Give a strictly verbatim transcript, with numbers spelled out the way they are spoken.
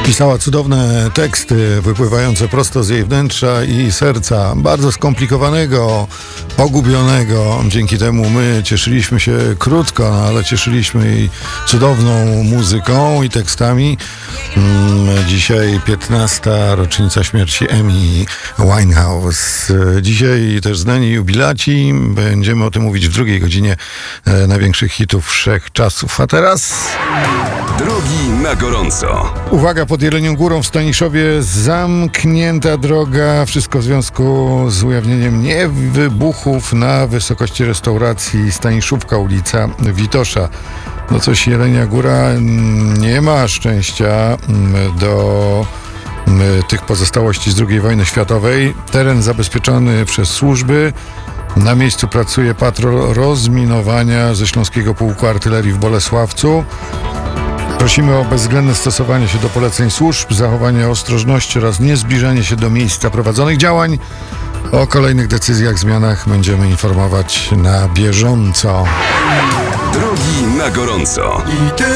Pisała cudowne teksty wypływające prosto z jej wnętrza i serca, bardzo skomplikowanego, pogubionego. Dzięki temu my cieszyliśmy się krótko, ale cieszyliśmy jej cudowną muzyką i tekstami. Dzisiaj piętnasta rocznica śmierci Amy Winehouse. Dzisiaj też znani jubilaci. Będziemy o tym mówić w drugiej godzinie największych hitów wszechczasów. A teraz... Drogi na gorąco. Uwaga, pod Jelenią Górą w Staniszowie zamknięta droga. Wszystko w związku z ujawnieniem niewybuchów na wysokości restauracji Staniszówka, ulica Witosza. No coś, Jelenia Góra nie ma szczęścia do tych pozostałości z drugiej wojny światowej. Teren zabezpieczony przez służby. Na miejscu pracuje patrol rozminowania ze Śląskiego Pułku Artylerii w Bolesławcu. Prosimy o bezwzględne stosowanie się do poleceń służb, zachowanie ostrożności oraz niezbliżanie się do miejsca prowadzonych działań. O kolejnych decyzjach, zmianach będziemy informować na bieżąco. Drogi na gorąco. I ty